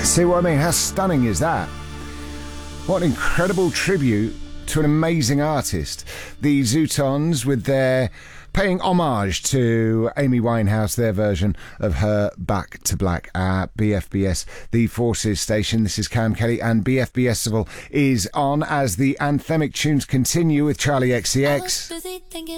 See what I mean? How stunning is that? What an incredible tribute to an amazing artist. The Zootons, with their paying homage to Amy Winehouse, their version of her Back to Black at BFBS, the Forces station. This is Cam Kelly, and BFBS is on as the anthemic tunes continue with Charlie XCX.